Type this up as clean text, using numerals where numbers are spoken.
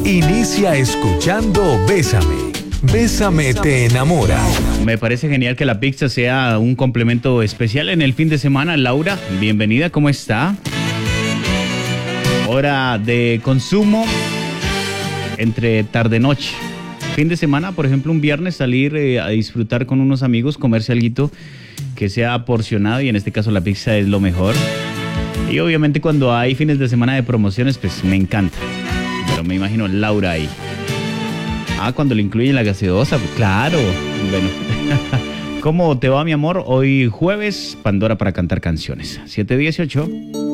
Inicia escuchando Bésame. Bésame te enamora. Me parece genial que la pizza sea un complemento especial en el fin de semana. Laura, bienvenida, ¿cómo está? Hora de consumo entre tarde-noche. Fin de semana, por ejemplo, un viernes salir a disfrutar con unos amigos, comerse alguito que sea porcionado, y en este caso la pizza es lo mejor. Y obviamente cuando hay fines de semana de promociones, pues me encanta. Pero me imagino Laura ahí. Cuando le incluyen la gaseosa, pues claro. Bueno. ¿Cómo te va, mi amor? Hoy jueves, Pandora para cantar canciones. 7:18.